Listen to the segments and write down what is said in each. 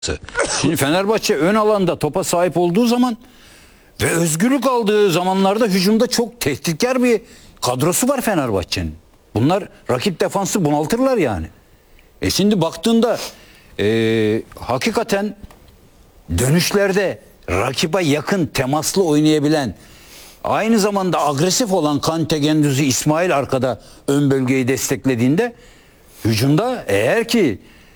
Şimdi Fenerbahçe ön alanda topa sahip olduğu zaman ve özgürlük aldığı zamanlarda hücumda çok tehditkar bir kadrosu var Fenerbahçe'nin. Bunlar rakip defansı bunaltırlar yani. Şimdi baktığında hakikaten dönüşlerde rakibe yakın temaslı oynayabilen, aynı zamanda agresif olan Kante, Güendüzi, İsmail arkada ön bölgeyi desteklediğinde hücumda eğer ki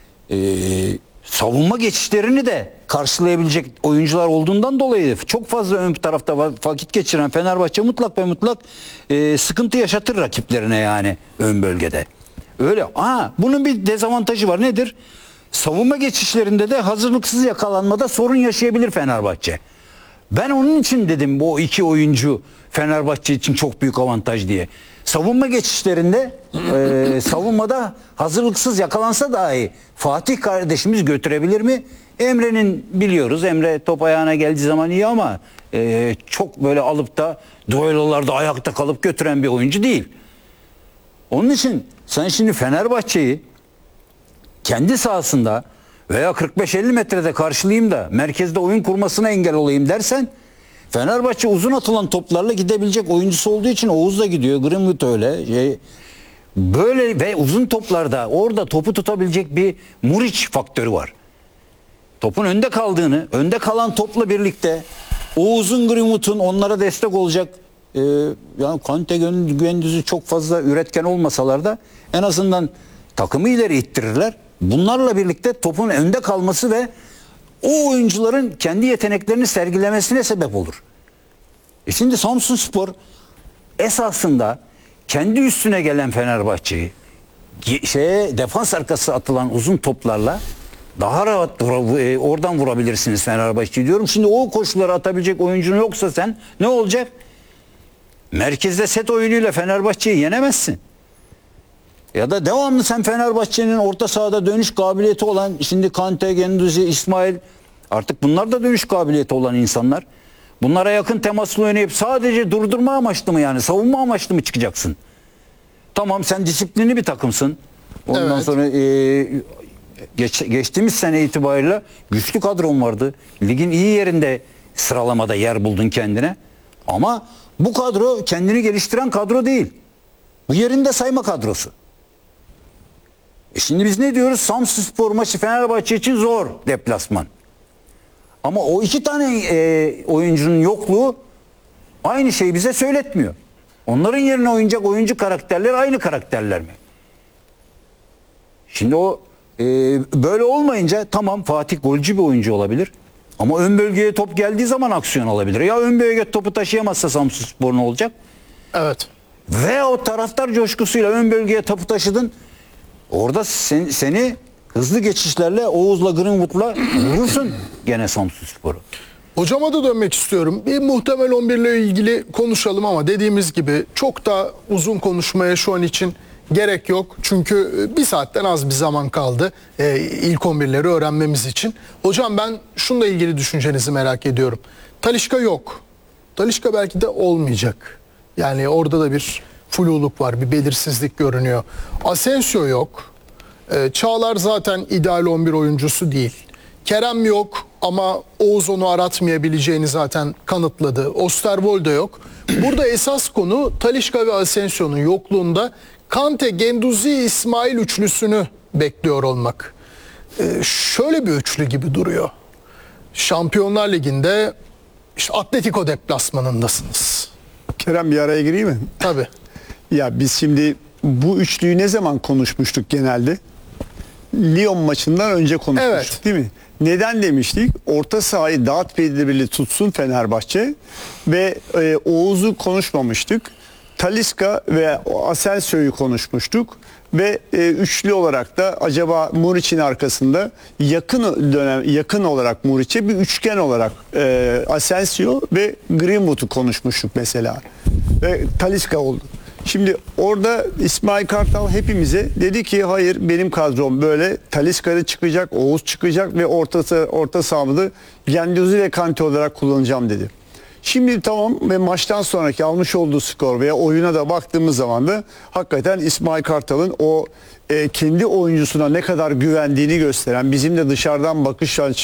savunma geçişlerini de karşılayabilecek oyuncular olduğundan dolayı çok fazla ön tarafta vakit geçiren Fenerbahçe mutlak ve mutlak sıkıntı yaşatır rakiplerine yani ön bölgede. Öyle. Bunun bir dezavantajı var. Nedir? Savunma geçişlerinde de hazırlıksız yakalanmada sorun yaşayabilir Fenerbahçe. Ben onun için dedim bu iki oyuncu Fenerbahçe için çok büyük avantaj diye. Savunma geçişlerinde savunmada hazırlıksız yakalansa dahi Fatih kardeşimiz götürebilir mi? Emre'nin biliyoruz. Emre top ayağına geldiği zaman iyi ama çok böyle alıp da duellolarda ayakta kalıp götüren bir oyuncu değil. Onun için sen şimdi Fenerbahçe'yi kendi sahasında veya 45-50 metrede karşılayayım da merkezde oyun kurmasına engel olayım dersen Fenerbahçe uzun atılan toplarla gidebilecek oyuncusu olduğu için Oğuz da gidiyor. Greenwood öyle. Böyle ve uzun toplarda orada topu tutabilecek bir Muriç faktörü var. Topun önde kalan topla birlikte Oğuz'un, Greenwood'un onlara destek olacak yani Kante, Güendüz'ü çok fazla üretken olmasalar da en azından takımı ileri ittirirler. Bunlarla birlikte topun önde kalması ve o oyuncuların kendi yeteneklerini sergilemesine sebep olur. Şimdi Samsunspor esasında kendi üstüne gelen Fenerbahçe'yi defans arkası atılan uzun toplarla daha rahat oradan vurabilirsiniz Fenerbahçe diyorum. Şimdi o koşuları atabilecek oyuncun yoksa sen ne olacak? Merkezde set oyunuyla Fenerbahçe'yi yenemezsin. Ya da devamlı sen Fenerbahçe'nin orta sahada dönüş kabiliyeti olan şimdi Kante, Güendüzi, İsmail artık bunlar da dönüş kabiliyeti olan insanlar. Bunlara yakın temaslı oynayıp sadece durdurma amaçlı mı yani savunma amaçlı mı çıkacaksın? Tamam sen disiplinli bir takımsın. Ondan sonra geçtiğimiz sene itibariyle güçlü kadron vardı. Ligin iyi yerinde sıralamada yer buldun kendine. Ama bu kadro kendini geliştiren kadro değil. Bu yerinde sayma kadrosu. Şimdi biz ne diyoruz? Samsunspor maçı Fenerbahçe için zor deplasman. Ama o iki tane oyuncunun yokluğu aynı şeyi bize söyletmiyor. Onların yerine oynayacak oyuncu karakterler aynı karakterler mi? Şimdi o böyle olmayınca tamam Fatih golcü bir oyuncu olabilir. Ama ön bölgeye top geldiği zaman aksiyon alabilir. Ya ön bölgeye topu taşıyamazsa Samsunspor ne olacak? Evet. Ve o taraftar coşkusuyla ön bölgeye topu taşıdın. Orada seni hızlı geçişlerle Oğuz'la Greenwood'la vurursun gene Samsunspor'u. Hocama da dönmek istiyorum. Bir muhtemel 11 ile ilgili konuşalım ama dediğimiz gibi çok da uzun konuşmaya şu an için gerek yok. Çünkü bir saatten az bir zaman kaldı ilk 11'leri öğrenmemiz için. Hocam ben şununla ilgili düşüncenizi merak ediyorum. Talisca yok. Talisca belki de olmayacak. Yani orada da bir fluluk var, bir belirsizlik görünüyor. Asensio yok. Çağlar zaten ideal 11 oyuncusu değil. Kerem yok ama Oğuz onu aratmayabileceğini zaten kanıtladı. Osterwolde yok. Burada esas konu Talisca ve Asensio'nun yokluğunda Kante, Güendüzi, İsmail üçlüsünü bekliyor olmak. Şöyle bir üçlü gibi duruyor. Şampiyonlar Ligi'nde işte Atletico deplasmanındasınız. Kerem bir araya gireyim mi? Tabii. Ya biz şimdi bu üçlüyü ne zaman konuşmuştuk genelde? Lyon maçından önce konuşmuştuk, Evet. değil mi? Neden demiştik? Orta sahayı daha tedbirli tutsun Fenerbahçe ve Oğuz'u konuşmamıştık. Talisca ve Asensio'yu konuşmuştuk ve üçlü olarak da acaba Muriç'in arkasında yakın olarak Muriç'e bir üçgen olarak Asensio ve Greenwood'u konuşmuştuk mesela. Ve Talisca oldu. Şimdi orada İsmail Kartal hepimize dedi ki hayır benim kadrom böyle, Talisca çıkacak, Oğuz çıkacak ve orta sahamda Güendüzi ve Kante olarak kullanacağım dedi. Şimdi tamam ve maçtan sonraki almış olduğu skor veya oyuna da baktığımız zaman da hakikaten İsmail Kartal'ın o kendi oyuncusuna ne kadar güvendiğini gösteren, bizim de dışarıdan bakış